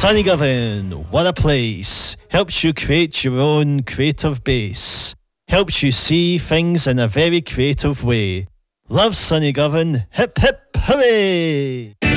Sunnygovan, what a place. Helps you create your own creative base. Helps you see things in a very creative way. Love Sunnygovan, hip hip hooray!